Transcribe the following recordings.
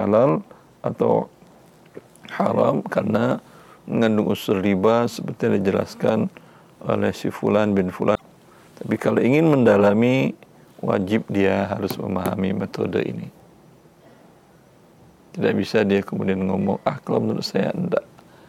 halal atau haram karena mengandung unsur riba seperti yang dijelaskan oleh si fulan bin fulan. Tapi kalau ingin mendalami, wajib dia harus memahami metode ini. Tidak bisa dia kemudian ngomong, kalau menurut saya enggak.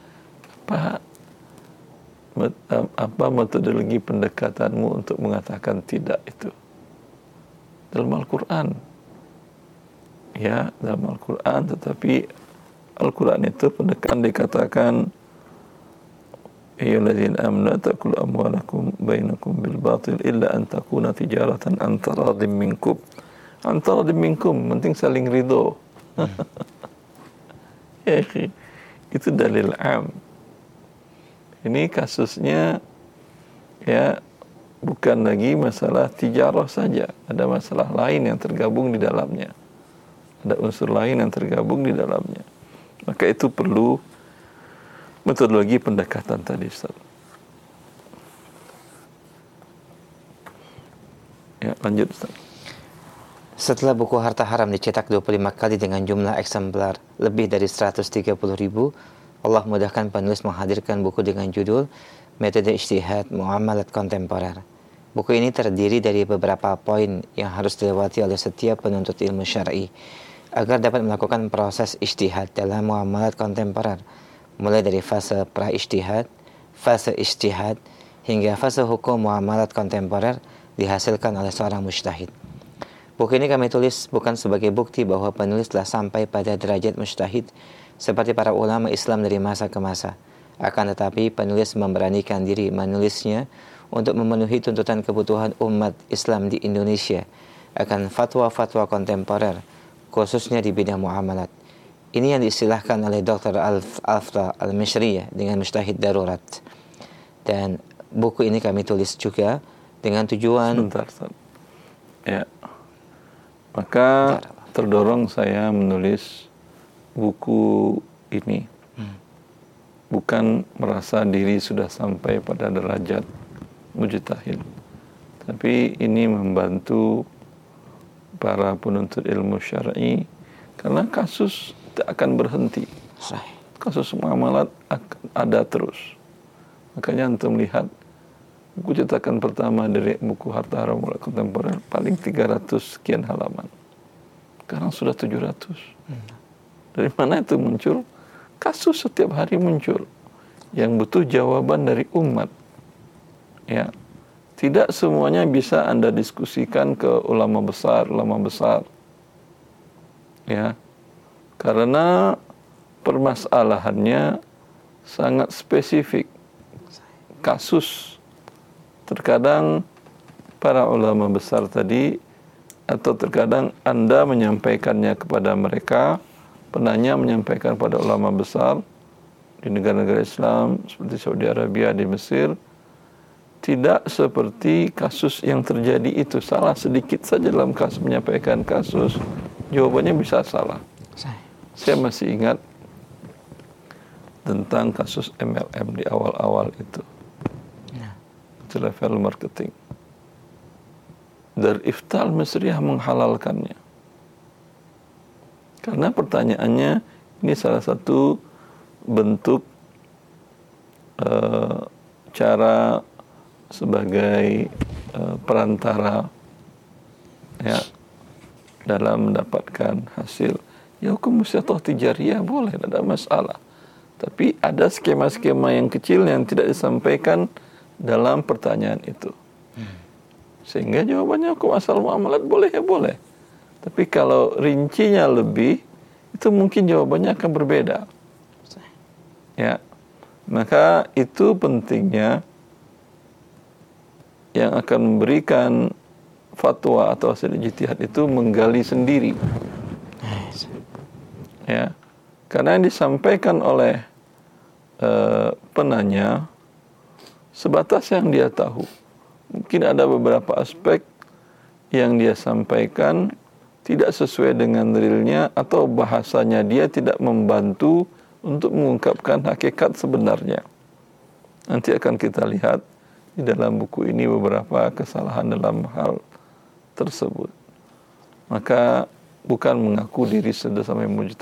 Apa metodologi pendekatanmu untuk mengatakan tidak itu? Dalam Al-Quran. Ya, dalam Al-Quran, tetapi Al-Quran itu pendekatan dikatakan ayyuhalladzina amanu la ta'kulu amwalakum bainakum bil batil illa an takuna tijaratan an taradhim minkum. An taradhim minkum, penting saling ridho. Ya, itu dalil am. Ini kasusnya ya bukan lagi masalah tijarah saja, ada masalah lain yang tergabung di dalamnya. Ada unsur lain yang tergabung di dalamnya. Maka itu perlu metodologi pendekatan tadi, Ustaz. Ya, lanjut, Ustaz. Setelah buku Harta Haram dicetak 25 kali dengan jumlah eksemplar lebih dari 130.000, Allah mudahkan penulis menghadirkan buku dengan judul Metode Ijtihad Muamalat Kontemporer. Buku ini terdiri dari beberapa poin yang harus dilewati oleh setiap penuntut ilmu syar'i agar dapat melakukan proses ijtihad dalam muamalat kontemporer, mulai dari fase pra-ijtihad, fase ijtihad, hingga fase hukum muamalat kontemporer dihasilkan oleh seorang mujtahid. Buku ini kami tulis bukan sebagai bukti bahwa penulis telah sampai pada derajat mujtahid seperti para ulama Islam dari masa ke masa. Akan tetapi penulis memberanikan diri menulisnya untuk memenuhi tuntutan kebutuhan umat Islam di Indonesia akan fatwa-fatwa kontemporer, khususnya di bidang muamalat. Ini yang diistilahkan oleh Dr. Alfta Al-Mishriyah dengan mujtahid darurat. Dan buku ini kami tulis juga dengan tujuan... Sebentar, Ustaz. Ya. Maka terdorong saya menulis buku ini. Bukan merasa diri sudah sampai pada derajat mujtahid. Tapi ini membantu para penuntut ilmu syar'i karena kasus tidak akan berhenti. Kasus muamalat akan ada terus. Makanya antum lihat buku cetakan pertama dari buku Harta Haram Muamalat Kontemporer paling 300 sekian halaman. Sekarang sudah 700. Dari mana itu muncul? Kasus setiap hari muncul yang butuh jawaban dari umat. Ya. Tidak semuanya bisa Anda diskusikan ke ulama besar. Ya. Karena permasalahannya sangat spesifik. Kasus. Terkadang para ulama besar tadi atau terkadang Anda menyampaikannya kepada mereka, penanya menyampaikan pada ulama besar di negara-negara Islam seperti Saudi Arabia, di Mesir, tidak seperti kasus yang terjadi itu. Salah sedikit saja dalam kasus menyampaikan kasus, jawabannya bisa salah. Saya masih ingat tentang kasus MLM di awal-awal itu. Itu level marketing. Dari Iftal Mesriyah menghalalkannya. Karena pertanyaannya, ini salah satu bentuk cara sebagai perantara ya dalam mendapatkan hasil. Ya hukum musyatah tijariyah boleh, tidak ada masalah. Tapi ada skema-skema yang kecil yang tidak disampaikan dalam pertanyaan itu. Sehingga jawabannya hukum asal muamalat boleh ya boleh. Tapi kalau rincinya lebih, itu mungkin jawabannya akan berbeda. Ya. Maka itu pentingnya yang akan memberikan fatwa atau hasil ijtihad itu menggali sendiri. Ya. Karena yang disampaikan oleh penanya sebatas yang dia tahu. Mungkin ada beberapa aspek yang dia sampaikan tidak sesuai dengan realnya atau bahasanya dia tidak membantu untuk mengungkapkan hakikat sebenarnya. Nanti akan kita lihat di dalam buku ini beberapa kesalahan dalam hal tersebut. Maka bukan mengaku diri sudah sampai mujtahid.